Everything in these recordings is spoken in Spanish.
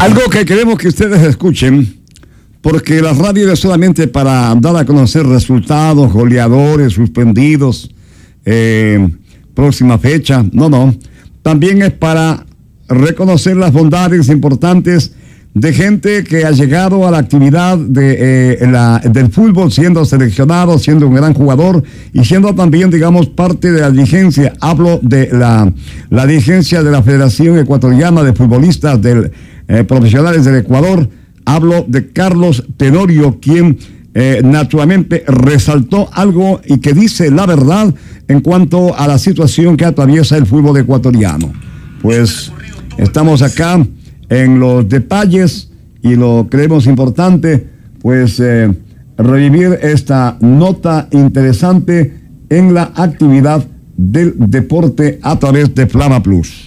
Algo que queremos que ustedes escuchen, porque la radio es solamente para dar a conocer resultados, goleadores, suspendidos, próxima fecha. No. También es para reconocer las bondades importantes de gente que ha llegado a la actividad del fútbol, siendo seleccionado, siendo un gran jugador y siendo también, digamos, parte de la dirigencia. Hablo de la dirigencia de la Federación Ecuatoriana de Futbolistas Profesionales del Ecuador. Hablo de Carlos Tenorio, quien naturalmente resaltó algo y que dice la verdad en cuanto a la situación que atraviesa el fútbol ecuatoriano. Pues estamos acá en los detalles y lo creemos importante, pues revivir esta nota interesante en la actividad del deporte a través de Flama Plus.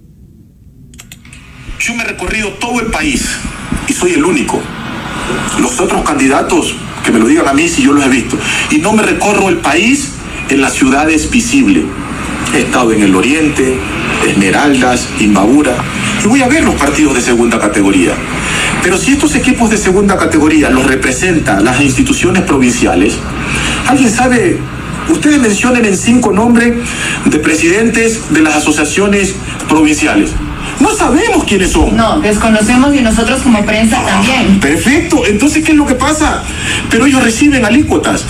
Yo me he recorrido todo el país y soy el único. Los otros candidatos, que me lo digan a mí si yo los he visto. Y no me recorro el país en las ciudades visibles. He estado en el Oriente, Esmeraldas, Imbabura, y voy a ver los partidos de segunda categoría. Pero si estos equipos de segunda categoría los representan las instituciones provinciales, ¿alguien sabe? Ustedes mencionen en 5 nombres de presidentes de las asociaciones provinciales. No sabemos quiénes son. No, desconocemos y nosotros como prensa también. Perfecto, entonces ¿qué es lo que pasa? Pero ellos reciben alícuotas.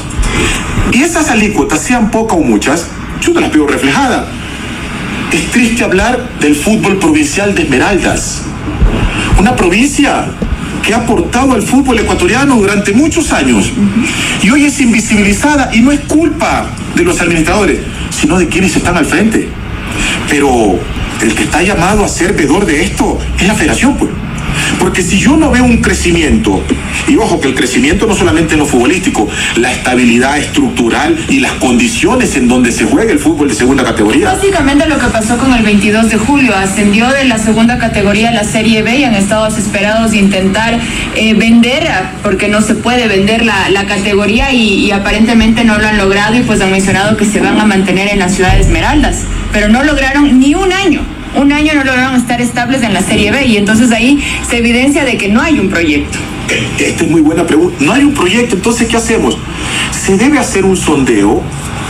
Y esas alícuotas, sean pocas o muchas, yo te las veo reflejadas. Es triste hablar del fútbol provincial de Esmeraldas. Una provincia que ha aportado al fútbol ecuatoriano durante muchos años. Y hoy es invisibilizada y no es culpa de los administradores, sino de quienes están al frente. Pero el que está llamado a ser veedor de esto es la federación, pues. Porque si yo no veo un crecimiento, y ojo que el crecimiento no solamente en lo futbolístico, la estabilidad estructural y las condiciones en donde se juega el fútbol de segunda categoría. Básicamente lo que pasó con el 22 de julio, ascendió de la segunda categoría a la Serie B y han estado desesperados de intentar vender, porque no se puede vender la categoría y aparentemente no lo han logrado y pues han mencionado que se van a mantener en la ciudad de Esmeraldas, pero no lograron ni un año no lograron estar estables en la Serie B y entonces ahí se evidencia de que no hay un proyecto. Esta es muy buena pregunta. No hay un proyecto, entonces ¿qué hacemos? Se debe hacer un sondeo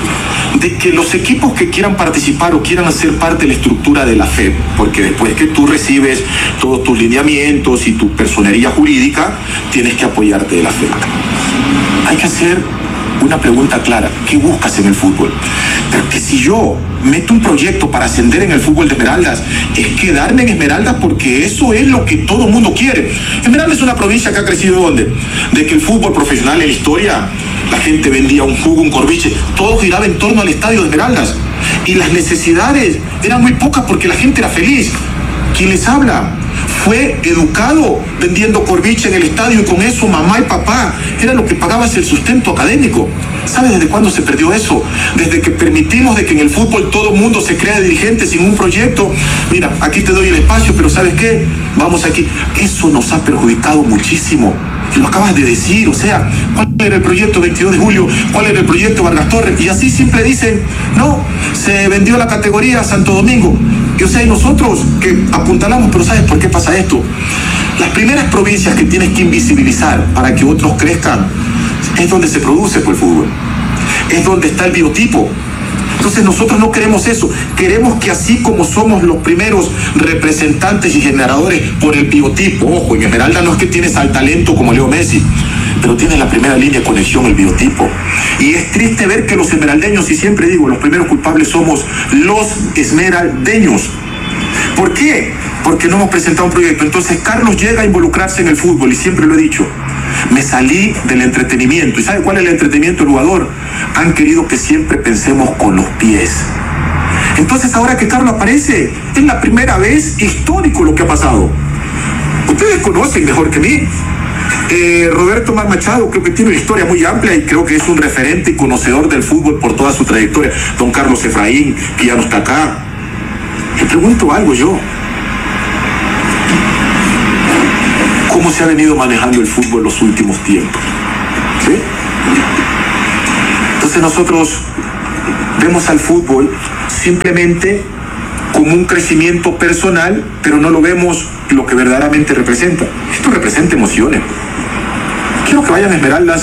de que los equipos que quieran participar o quieran hacer parte de la estructura de la FEP, porque después que tú recibes todos tus lineamientos y tu personería jurídica, tienes que apoyarte de la FEP. Hay que hacer una pregunta clara: ¿qué buscas en el fútbol? Porque si yo meto un proyecto para ascender en el fútbol de Esmeraldas, es quedarme en Esmeraldas porque eso es lo que todo el mundo quiere. Esmeraldas es una provincia que ha crecido ¿dónde? De que el fútbol profesional en la historia, la gente vendía un jugo, un corviche, todo giraba en torno al estadio de Esmeraldas. Y las necesidades eran muy pocas porque la gente era feliz. ¿Quién les habla? Fue educado vendiendo corviche en el estadio y con eso mamá y papá era lo que pagabas el sustento académico. ¿Sabes desde cuándo se perdió eso? Desde que permitimos de que en el fútbol todo el mundo se crea dirigente sin un proyecto. Mira, aquí te doy el espacio, pero ¿sabes qué? Vamos aquí. Eso nos ha perjudicado muchísimo. Y lo acabas de decir, o sea, ¿cuál era el proyecto 22 de julio? ¿Cuál era el proyecto Vargas Torres? Y así siempre dicen, no, se vendió la categoría Santo Domingo. Y o sea, y nosotros que apuntalamos, pero ¿sabes por qué pasa esto? Las primeras provincias que tienes que invisibilizar para que otros crezcan es donde se produce pues, el fútbol. Es donde está el biotipo. Entonces nosotros no queremos eso. Queremos que así como somos los primeros representantes y generadores por el biotipo, ojo, en Esmeralda no es que tienes al talento como Leo Messi, pero tienes la primera línea de conexión, el biotipo. Y es triste ver que los esmeraldeños, y siempre digo, los primeros culpables somos los esmeraldeños. ¿Por qué? Porque no hemos presentado un proyecto. Entonces Carlos llega a involucrarse en el fútbol y siempre lo he dicho, me salí del entretenimiento. ¿Y sabe cuál es el entretenimiento del jugador? Han querido que siempre pensemos con los pies. Entonces ahora que Carlos aparece, es la primera vez histórico lo que ha pasado. Ustedes conocen mejor que mí. Roberto Mar Machado creo que tiene una historia muy amplia y creo que es un referente y conocedor del fútbol por toda su trayectoria. Don Carlos Efraín, que ya no está acá. Le pregunto algo yo. ¿Cómo se ha venido manejando el fútbol en los últimos tiempos? ¿Sí? Entonces nosotros vemos al fútbol simplemente como un crecimiento personal, pero no lo vemos lo que verdaderamente representa. Esto representa emociones. Quiero que vayan a Esmeraldas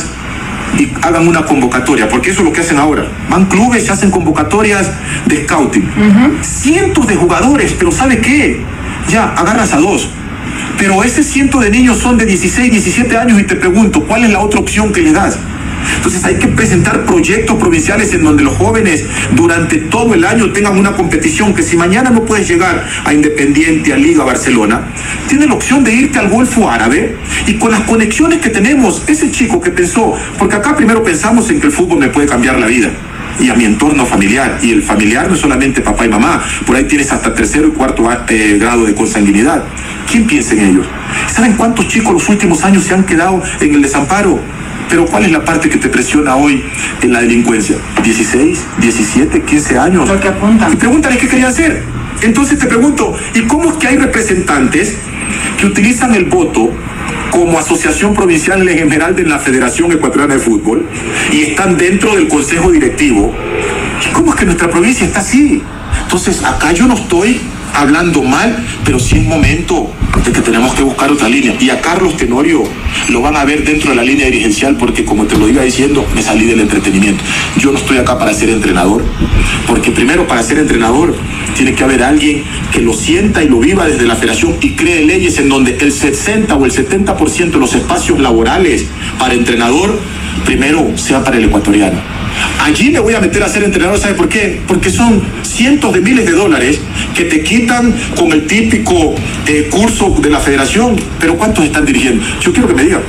y hagan una convocatoria, porque eso es lo que hacen ahora. Van clubes y hacen convocatorias de scouting. Cientos de jugadores, pero ¿sabe qué? Ya, agarras a 2. Pero ese ciento de niños son de 16, 17 años y te pregunto, ¿cuál es la otra opción que les das? Entonces hay que presentar proyectos provinciales en donde los jóvenes durante todo el año tengan una competición, que si mañana no puedes llegar a Independiente, a Liga, a Barcelona, tienes la opción de irte al Golfo Árabe, y con las conexiones que tenemos, ese chico que pensó, porque acá primero pensamos en que el fútbol me puede cambiar la vida y a mi entorno familiar, y el familiar no es solamente papá y mamá, por ahí tienes hasta 3er y 4er grado de consanguinidad. ¿Quién piensa en ellos? ¿Saben cuántos chicos los últimos años se han quedado en el desamparo? Pero ¿cuál es la parte que te presiona hoy en la delincuencia? 16, 17, 15 años. Lo que apuntan. Y pregúntale qué querían hacer. Entonces te pregunto, ¿y cómo es que hay representantes que utilizan el voto como asociación provincial en Esmeralda en la Federación Ecuatoriana de Fútbol y están dentro del consejo directivo? ¿Y cómo es que nuestra provincia está así? Entonces acá yo no estoy hablando mal, pero sí es momento de que tenemos que buscar otra línea. Y a Carlos Tenorio lo van a ver dentro de la línea dirigencial, porque como te lo iba diciendo, me salí del entretenimiento. Yo no estoy acá para ser entrenador, porque primero, para ser entrenador tiene que haber alguien que lo sienta y lo viva desde la federación y cree leyes en donde el 60 o el 70% de los espacios laborales para entrenador primero sea para el ecuatoriano. Allí me voy a meter a ser entrenador, ¿sabe por qué? Porque son cientos de miles de dólares que te quitan con el típico curso de la federación. Pero ¿cuántos están dirigiendo? Yo quiero que me digan,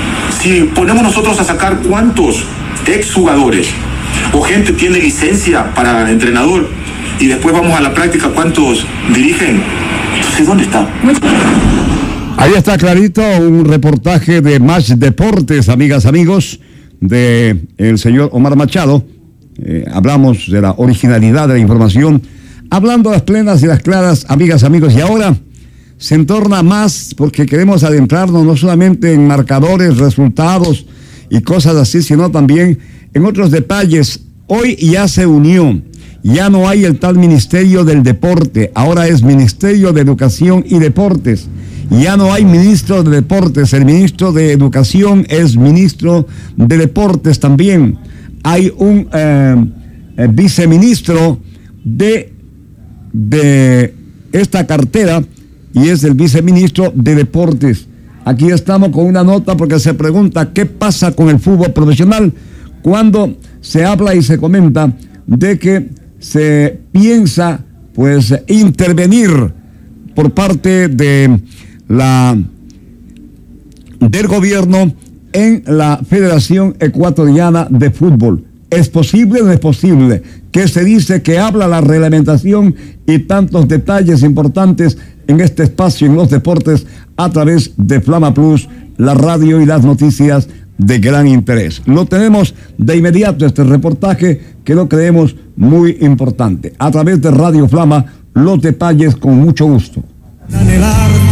si ponemos nosotros a sacar cuántos exjugadores o gente tiene licencia para entrenador y después vamos a la práctica, ¿cuántos dirigen? Entonces, ¿dónde está? Ahí está clarito un reportaje de Match Deportes, amigas, amigos, de el señor Omar Machado. Hablamos de la originalidad de la información, hablando a las plenas y las claras, amigas, amigos, y ahora se entorna más porque queremos adentrarnos no solamente en marcadores, resultados y cosas así, sino también en otros detalles. Hoy ya se unió, ya no hay el tal Ministerio del Deporte, ahora es Ministerio de Educación y Deportes. Ya no hay ministro de Deportes, el ministro de Educación es ministro de Deportes también. Hay un viceministro de esta cartera y es el viceministro de Deportes. Aquí estamos con una nota porque se pregunta qué pasa con el fútbol profesional cuando se habla y se comenta de que se piensa pues intervenir por parte del gobierno en la Federación Ecuatoriana de Fútbol. ¿Es posible o no es posible? ¿Qué se dice? ¿Qué habla la reglamentación? Y tantos detalles importantes en este espacio, en los deportes, a través de Flama Plus, la radio y las noticias de gran interés. Lo tenemos de inmediato, este reportaje, que lo creemos muy importante. A través de Radio Flama, los detalles con mucho gusto. En el arte